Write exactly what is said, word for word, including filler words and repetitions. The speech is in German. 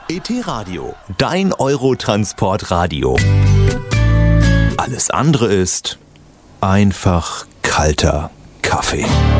E T Radio, dein Eurotransport-Radio. Alles andere ist einfach kalter Kaffee.